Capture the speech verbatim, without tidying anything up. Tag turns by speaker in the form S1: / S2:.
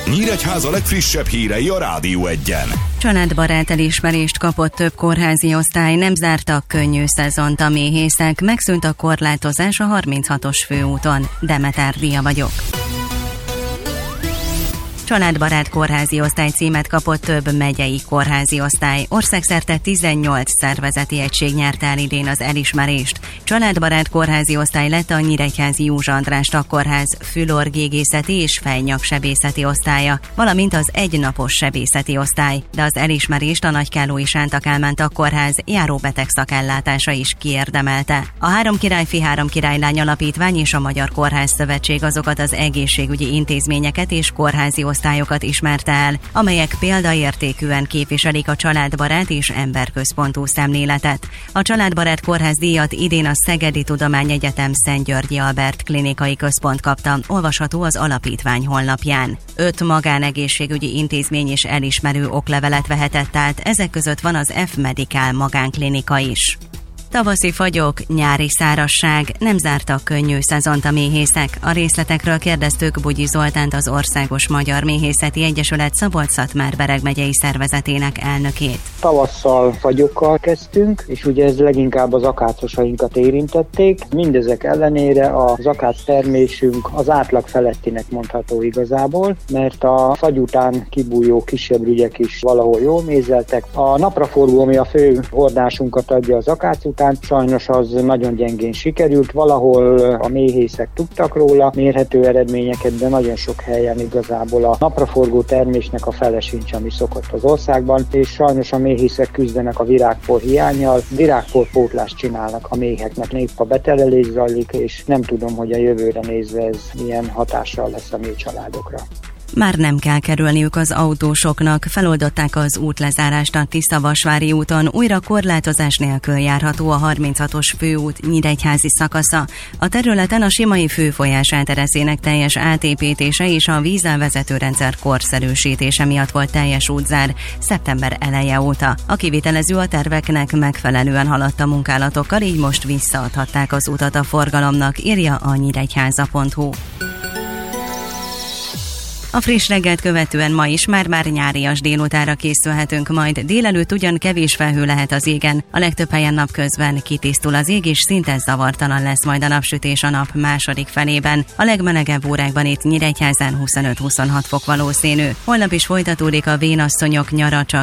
S1: Nyíregyháza legfrissebb hírei a Rádió Egyen.
S2: Családbarát elismerést kapott több kórházi osztály, nem zártak könnyű szezont a méhészek, megszűnt a korlátozás a harminchatos főúton. Demeter Dia vagyok. Családbarát kórházi osztály címet kapott több megyei kórházi osztály. Országszerte tizennyolc szervezeti egység nyerte el idén az elismerést. Családbarát kórházi osztály lett a Nyíregyházi Józsa András Tagkórház fülorgégészeti és fejnyaksebészeti osztálya, valamint az egynapos sebészeti osztály, de az elismerést a Nagykállói Sánta Kálmán Tagkórház járóbeteg szakellátása is kiérdemelte. A Három királyfi, Három királylány alapítvány és a Magyar Kórház Szövetség azokat az egészségügyi intézményeket és kórházi osztályokat ismerte el, amelyek példaértékűen képviselik a családbarát és emberközpontú szemléletet. A Családbarát Kórház díjat idén a Szegedi Tudományegyetem Szent Györgyi Albert Klinikai Központ kapta, olvasható az alapítvány honlapján. Öt magánegészségügyi intézmény is elismerő oklevelet vehetett át, ezek között van az F-Medical magánklinika is. Tavaszi fagyok, nyári szárazság, nem zártak könnyű szezont a méhészek. A részletekről kérdeztük Bugyi Zoltánt, az Országos Magyar Méhészeti Egyesület Szabolcs-Szatmár-Bereg megyei szervezetének elnökét.
S3: Tavasszal fagyokkal kezdtünk, és ugye ez leginkább az akácosainkat érintették. Mindezek ellenére az akác termésünk az átlag felettinek mondható igazából, mert a fagy után kibújó kisebb rügyek is valahol jól mézeltek. A napraforgó, ami a fő hordásunkat adja az akác után, sajnos az nagyon gyengén sikerült, valahol a méhészek tudtak róla mérhető eredményeket, de nagyon sok helyen igazából a napraforgó termésnek a fele sincs, ami szokott az országban, és sajnos a méhészek küzdenek a virágpor hiánnyal, virágpor pótlást csinálnak a méheknek, épp a betelelés zajlik, és nem tudom, hogy a jövőre nézve ez milyen hatással lesz a méh családokra.
S2: Már nem kell kerülniük az autósoknak, feloldották az útlezárást a Tisza-Vasvári úton, újra korlátozás nélkül járható a harminchatos főút nyíregyházi szakasza. A területen a Simai főfolyás áttereszének teljes átépítése és a vízelvezető rendszer korszerűsítése miatt volt teljes útzár szeptember eleje óta. A kivitelező a terveknek megfelelően haladt a munkálatokkal, így most visszaadhatták az utat a forgalomnak, írja a nyíregyháza pont hu. A friss reggelt követően ma is már-már nyárias délutára készülhetünk majd. Délelőtt ugyan kevés felhő lehet az égen, a legtöbb helyen napközben kitisztul az ég, és szinte zavartalan lesz majd a napsütés a nap második felében. A legmelegebb órákban itt Nyíregyházán huszonöt-huszonhat fok valószínű. Holnap is folytatódik a vénasszonyok nyara, csak